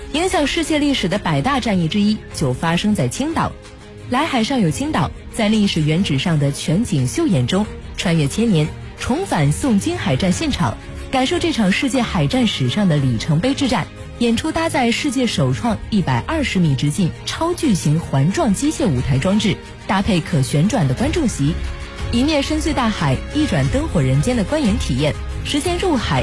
影响世界历史的百大战役之一就发生在青岛。来海上有青岛，在历史原址上的全景秀演中，穿越千年，重返宋金海战现场，感受这场世界海战史上的里程碑之战。演出搭载世界首创120米直径超巨型环状机械舞台装置，搭配可旋转的观众席，一面深邃大海，一转灯火人间的观演体验，实现入海